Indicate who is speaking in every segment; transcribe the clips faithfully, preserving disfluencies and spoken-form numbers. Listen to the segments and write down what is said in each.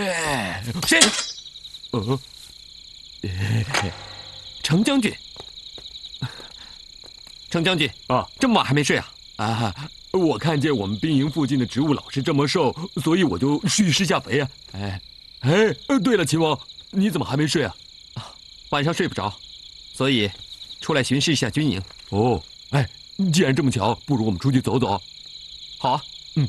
Speaker 1: 哎，谁？呃，程将军，程将军啊，这么晚还没睡啊？啊，我看见我们兵营附近的植物老是这么瘦，所以我就蓄势下肥啊。哎，哎，对了，秦王，你怎么还没睡啊？啊，晚上睡不着，所以出来巡视一下军营。哦，哎，既然这么巧，不如我们出去走走。好啊，嗯。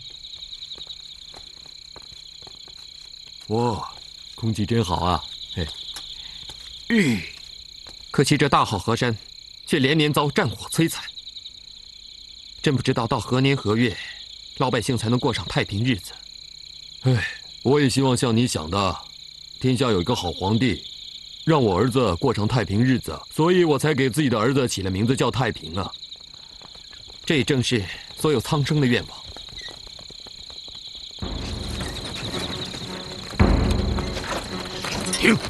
Speaker 1: 哇，空气真好啊！嘿，吁，可惜这大好河山，却连年遭战火摧残。真不知道到何年何月，老百姓才能过上太平日子。哎，我也希望像你想的，天下有一个好皇帝，让我儿子过上太平日子，所以我才给自己的儿子起了名字叫太平啊。这也正是所有苍生的愿望。停！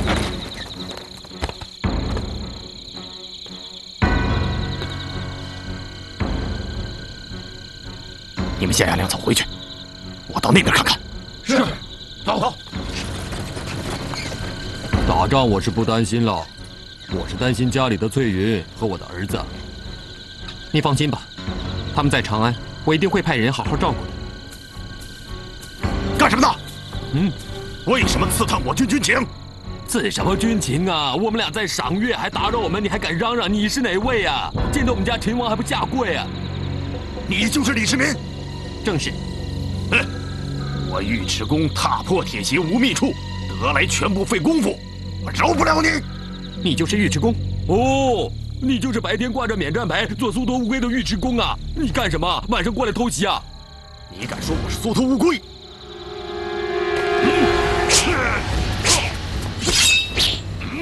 Speaker 1: 你们下押粮草回去，我到那边看看。是，走。打仗我是不担心了，我是担心家里的翠云和我的儿子。你放心吧，他们在长安，我一定会派人好好照顾你。
Speaker 2: 干什么呢？
Speaker 1: 嗯。
Speaker 2: 为什么刺探我军军情？
Speaker 1: 刺什么军情啊？我们俩在赏月，还打扰我们，你还敢嚷嚷？你是哪位啊？见到我们家秦王还不下跪啊？
Speaker 2: 你就是李世民？
Speaker 1: 正是。
Speaker 2: 哼！我尉迟恭踏破铁鞋无觅处，得来全不费功夫，我饶不了你！
Speaker 1: 你就是尉迟恭？哦，你就是白天挂着免战牌做缩头乌龟的尉迟恭啊？你干什么？晚上过来偷袭啊？
Speaker 2: 你敢说我是缩头乌龟？